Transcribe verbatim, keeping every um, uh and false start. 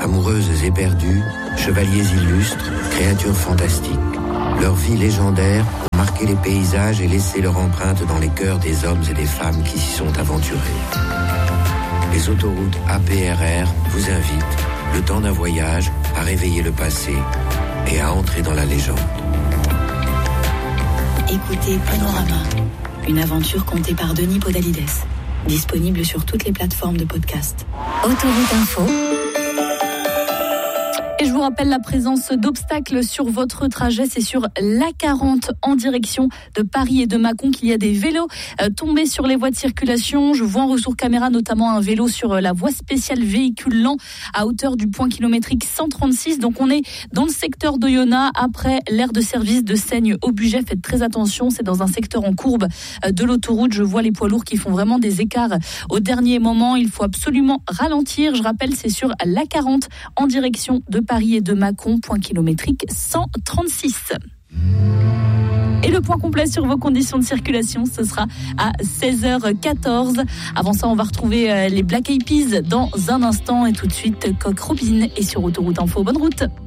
Amoureuses éperdues, chevaliers illustres, créatures fantastiques. Leurs vies légendaires ont marqué les paysages et laissé leur empreinte dans les cœurs des hommes et des femmes qui s'y sont aventurés. Les autoroutes A P R R vous invitent, le temps d'un voyage, à réveiller le passé et à entrer dans la légende. Écoutez Panorama, une aventure contée par Denis Podalides. Disponible sur toutes les plateformes de podcast. Autoroute Info. Et je vous rappelle la présence d'obstacles sur votre trajet, c'est sur l'A quarante en direction de Paris et de Mâcon qu'il y a des vélos euh, tombés sur les voies de circulation. Je vois en retour caméra notamment un vélo sur euh, la voie spéciale véhicule lent à hauteur du point kilométrique cent trente-six. Donc on est dans le secteur d'Oyonnax après l'aire de service de Seigne-au-Bugey. Faites très attention, c'est dans un secteur en courbe euh, de l'autoroute. Je vois les poids lourds qui font vraiment des écarts au dernier moment. Il faut absolument ralentir. Je rappelle, c'est sur l'A quarante en direction de Paris et de Mâcon, point kilométrique cent trente-six. Et le point complet sur vos conditions de circulation, ce sera à seize heures quatorze. Avant ça, on va retrouver les Black Eyed Peas dans un instant. Et tout de suite, Coq Robin est sur Autoroute Info. Bonne route.